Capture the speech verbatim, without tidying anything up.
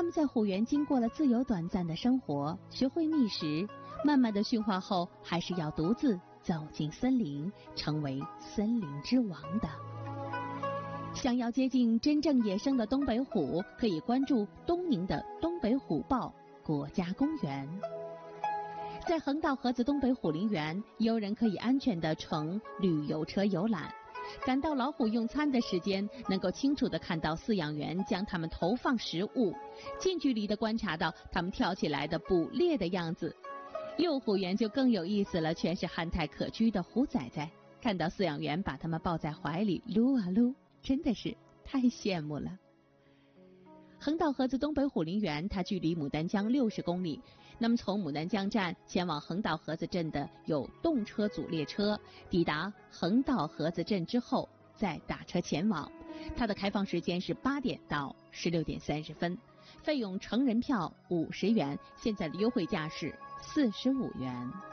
他们在虎园经过了自由短暂的生活，学会觅食，慢慢的驯化后，还是要独自走进森林，成为森林之王的。想要接近真正野生的东北虎，可以关注东宁的东北虎豹国家公园。在横道河子东北虎林园，游人可以安全地乘旅游车游览。赶到老虎用餐的时间，能够清楚地看到饲养员将它们投放食物，近距离地观察到它们跳起来的捕猎的样子。幼虎园就更有意思了，全是憨态可掬的虎崽崽，看到饲养员把它们抱在怀里撸啊撸，真的是太羡慕了。横道河子东北虎林园，它距离牡丹江六十公里。那么从牡丹江站前往横道河子镇的有动车组列车，抵达横道河子镇之后再打车前往。它的开放时间是八点到十六点三十分，费用成人票五十元，现在的优惠价是四十五元。